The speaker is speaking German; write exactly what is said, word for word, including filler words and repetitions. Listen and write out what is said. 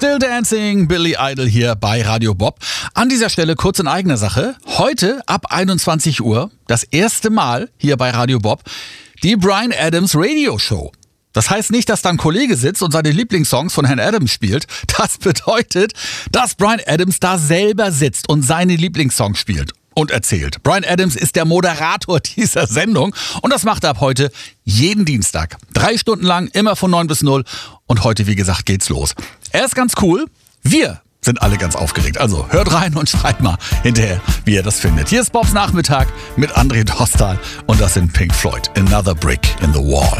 Still Dancing, Billy Idol hier bei Radio Bob. An dieser Stelle kurz in eigener Sache. Heute ab einundzwanzig Uhr, das erste Mal hier bei Radio Bob, die Bryan Adams Radio Show. Das heißt nicht, dass da ein Kollege sitzt und seine Lieblingssongs von Herrn Adams spielt. Das bedeutet, dass Bryan Adams da selber sitzt und seine Lieblingssongs spielt und erzählt. Bryan Adams ist der Moderator dieser Sendung und das macht er ab heute jeden Dienstag. Drei Stunden lang, immer von neun bis null und heute, wie gesagt, geht's los. Er ist ganz cool. Wir sind alle ganz aufgeregt. Also hört rein und schreibt mal hinterher, wie ihr das findet. Hier ist Bobs Nachmittag mit André Dostal und das sind Pink Floyd. Another Brick in the Wall.